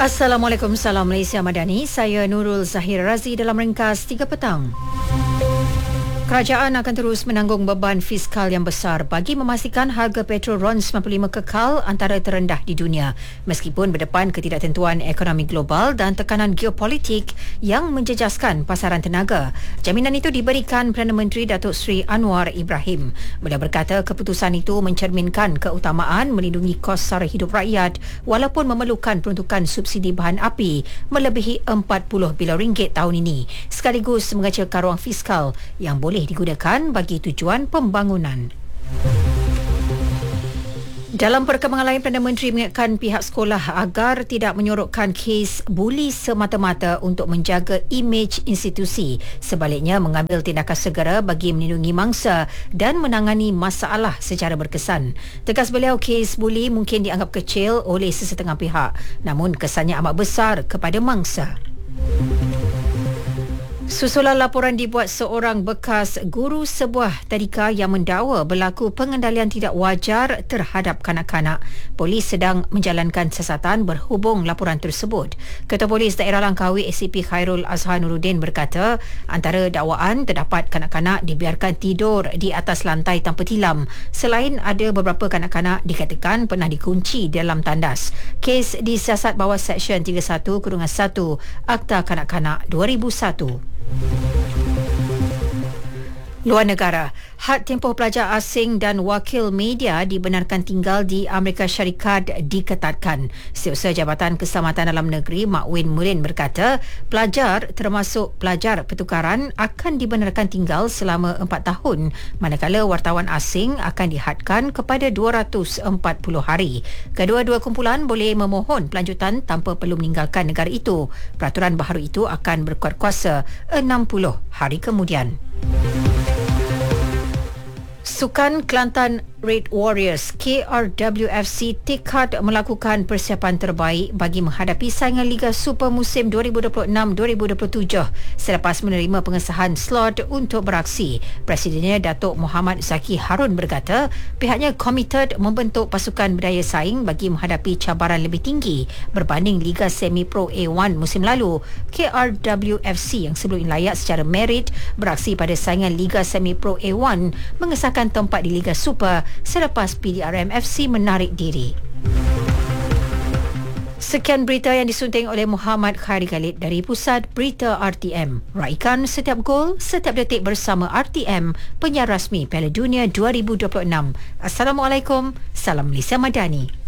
Assalamualaikum, salam Malaysia Madani. Saya Nurul Zahir Razi dalam ringkas 3 petang. Kerajaan akan terus menanggung beban fiskal yang besar bagi memastikan harga petrol RON 95 kekal antara terendah di dunia meskipun berdepan ketidaktentuan ekonomi global dan tekanan geopolitik yang menjejaskan pasaran tenaga. Jaminan itu diberikan Perdana Menteri Datuk Seri Anwar Ibrahim. Beliau berkata keputusan itu mencerminkan keutamaan melindungi kos sara hidup rakyat walaupun memerlukan peruntukan subsidi bahan api melebihi RM40 bilion tahun ini sekaligus mengecilkan ruang fiskal yang boleh digunakan bagi tujuan pembangunan. Dalam perkembangan lain, Perdana Menteri mengingatkan pihak sekolah agar tidak menyorokkan kes buli semata-mata untuk menjaga imej institusi. Sebaliknya, mengambil tindakan segera bagi melindungi mangsa dan menangani masalah secara berkesan. Tegas beliau, kes buli mungkin dianggap kecil oleh sesetengah pihak, namun kesannya amat besar kepada mangsa. Susulan laporan dibuat seorang bekas guru sebuah tadika yang mendakwa berlaku pengendalian tidak wajar terhadap kanak-kanak. Polis sedang menjalankan siasatan berhubung laporan tersebut. Ketua Polis Daerah Langkawi ACP Khairul Azhar Nuruddin berkata, antara dakwaan terdapat kanak-kanak dibiarkan tidur di atas lantai tanpa tilam. Selain ada beberapa kanak-kanak dikatakan pernah dikunci dalam tandas. Kes disiasat bawah Seksyen 31-1 Akta Kanak-Kanak 2001. Luar negara, had tempoh pelajar asing dan wakil media dibenarkan tinggal di Amerika Syarikat diketatkan. Setiausaha Jabatan Keselamatan Dalam Negeri Makwin Murin berkata, pelajar termasuk pelajar pertukaran akan dibenarkan tinggal selama 4 tahun, manakala wartawan asing akan dihadkan kepada 240 hari. Kedua-dua kumpulan boleh memohon pelanjutan tanpa perlu meninggalkan negara itu. Peraturan baharu itu akan berkuat kuasa 60 hari kemudian. Sukan Kelantan Red Warriors KRWFC tekad melakukan persiapan terbaik bagi menghadapi saingan Liga Super musim 2026-2027 selepas menerima pengesahan slot untuk beraksi. Presidennya Datuk Muhammad Zaki Harun berkata pihaknya komited membentuk pasukan berdaya saing bagi menghadapi cabaran lebih tinggi berbanding Liga Semi Pro A1 musim lalu. KRWFC yang sebelum ini layak secara merit beraksi pada saingan Liga Semi Pro A1 mengesahkan tempat di Liga Super selepas PDRM FC menarik diri. Sekian berita yang disunting oleh Muhammad Khairi Khalid dari Pusat Berita RTM. Raikan setiap gol, setiap detik bersama RTM, penyiar rasmi Piala Dunia 2026. Assalamualaikum, salam Malaysia Madani.